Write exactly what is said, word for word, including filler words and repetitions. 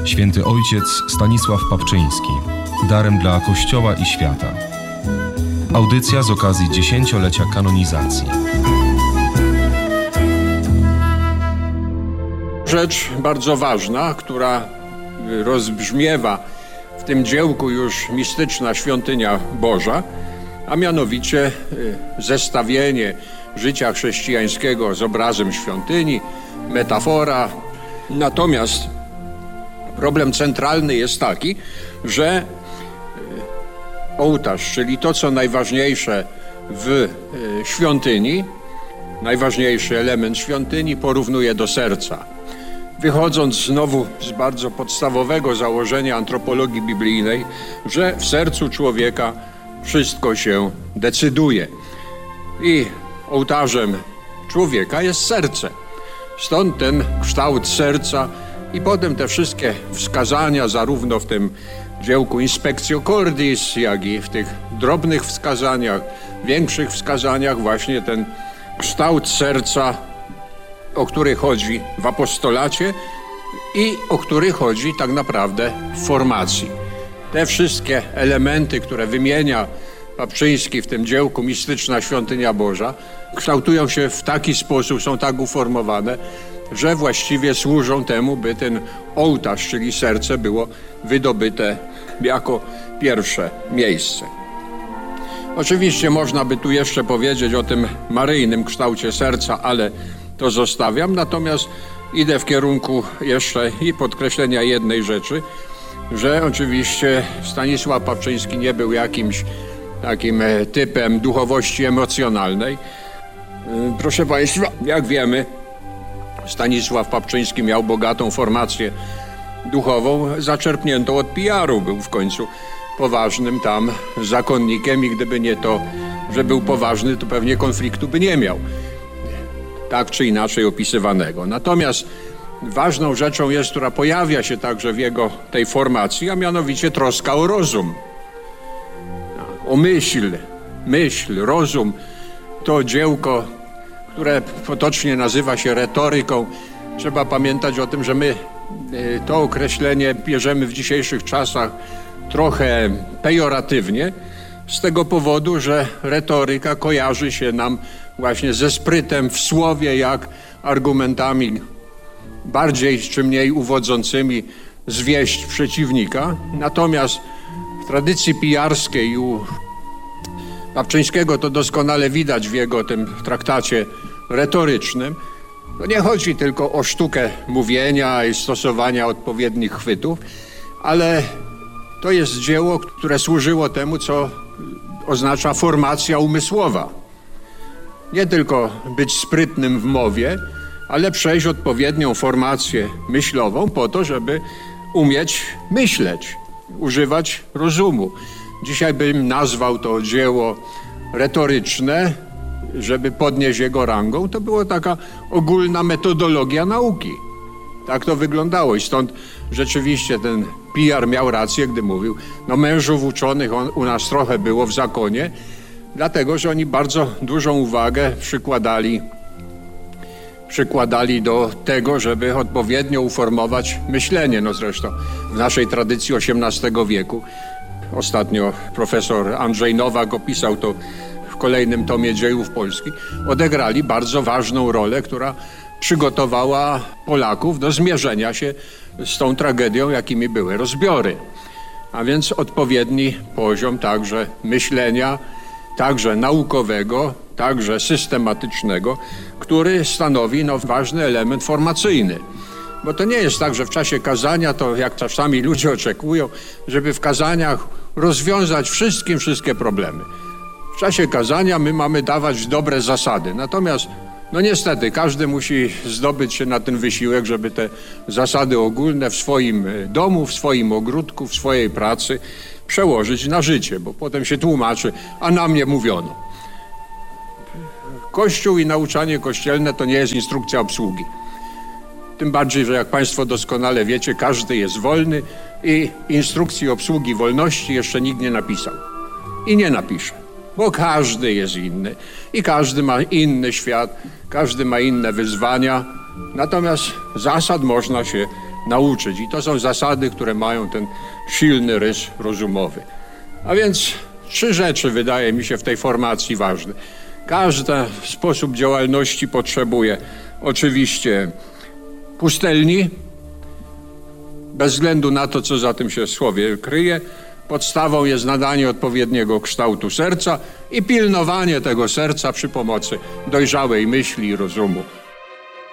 Święty Ojciec Stanisław Papczyński. Darem dla Kościoła i świata. Audycja z okazji dziesięciolecia kanonizacji. Rzecz bardzo ważna, która rozbrzmiewa w tym dziełku już mistyczna Świątynia Boża, a mianowicie zestawienie życia chrześcijańskiego z obrazem świątyni, metafora. Natomiast problem centralny jest taki, że ołtarz, czyli to, co najważniejsze w świątyni, najważniejszy element świątyni, porównuje do serca. Wychodząc znowu z bardzo podstawowego założenia antropologii biblijnej, że w sercu człowieka wszystko się decyduje. I ołtarzem człowieka jest serce. Stąd ten kształt serca i potem te wszystkie wskazania, zarówno w tym dziełku Inspectio Cordis, jak i w tych drobnych wskazaniach, większych wskazaniach, właśnie ten kształt serca, o który chodzi w apostolacie i o który chodzi tak naprawdę w formacji. Te wszystkie elementy, które wymienia Papczyński w tym dziełku Mistyczna Świątynia Boża, kształtują się w taki sposób, są tak uformowane, że właściwie służą temu, by ten ołtarz, czyli serce, było wydobyte jako pierwsze miejsce. Oczywiście można by tu jeszcze powiedzieć o tym maryjnym kształcie serca, ale to zostawiam. Natomiast idę w kierunku jeszcze i podkreślenia jednej rzeczy, że oczywiście Stanisław Papczyński nie był jakimś takim typem duchowości emocjonalnej. Proszę Państwa, jak wiemy, Stanisław Papczyński miał bogatą formację duchową, zaczerpniętą od P R-u. Był w końcu poważnym tam zakonnikiem i gdyby nie to, że był poważny, to pewnie konfliktu by nie miał, tak czy inaczej opisywanego. Natomiast ważną rzeczą jest, która pojawia się także w jego tej formacji, a mianowicie troska o rozum, o myśl, myśl, rozum. To dziełko, które potocznie nazywa się retoryką. Trzeba pamiętać o tym, że my to określenie bierzemy w dzisiejszych czasach trochę pejoratywnie, z tego powodu, że retoryka kojarzy się nam właśnie ze sprytem w słowie, jak argumentami bardziej czy mniej uwodzącymi zwieść przeciwnika. Natomiast w tradycji pijarskiej u Papczyńskiego to doskonale widać w jego tym traktacie retorycznym. To nie chodzi tylko o sztukę mówienia i stosowania odpowiednich chwytów, ale to jest dzieło, które służyło temu, co oznacza formacja umysłowa. Nie tylko być sprytnym w mowie, ale przejść odpowiednią formację myślową po to, żeby umieć myśleć, używać rozumu. Dzisiaj bym nazwał to dzieło retoryczne, żeby podnieść jego rangą. To była taka ogólna metodologia nauki. Tak to wyglądało i stąd rzeczywiście ten P R miał rację, gdy mówił, no mężów uczonych on, u nas trochę było w zakonie, dlatego, że oni bardzo dużą uwagę przykładali, przykładali do tego, żeby odpowiednio uformować myślenie. No zresztą w naszej tradycji osiemnastego wieku, ostatnio profesor Andrzej Nowak opisał to w kolejnym tomie dziejów Polski, odegrali bardzo ważną rolę, która przygotowała Polaków do zmierzenia się z tą tragedią, jakimi były rozbiory. A więc odpowiedni poziom także myślenia, także naukowego, także systematycznego, który stanowi no, ważny element formacyjny. Bo to nie jest tak, że w czasie kazania, to jak czasami ludzie oczekują, żeby w kazaniach rozwiązać wszystkim wszystkie problemy. W czasie kazania my mamy dawać dobre zasady. Natomiast no niestety każdy musi zdobyć się na ten wysiłek, żeby te zasady ogólne w swoim domu, w swoim ogródku, w swojej pracy przełożyć na życie, bo potem się tłumaczy, a na mnie mówiono. Kościół i nauczanie kościelne to nie jest instrukcja obsługi. Tym bardziej, że jak Państwo doskonale wiecie, każdy jest wolny i instrukcji obsługi wolności jeszcze nikt nie napisał. I nie napisze, bo każdy jest inny i każdy ma inny świat, każdy ma inne wyzwania. Natomiast zasad można się nauczyć. I to są zasady, które mają ten silny rys rozumowy. A więc trzy rzeczy wydaje mi się w tej formacji ważne. Każdy sposób działalności potrzebuje oczywiście pustelni, bez względu na to, co za tym się w słowie kryje. Podstawą jest nadanie odpowiedniego kształtu serca i pilnowanie tego serca przy pomocy dojrzałej myśli i rozumu.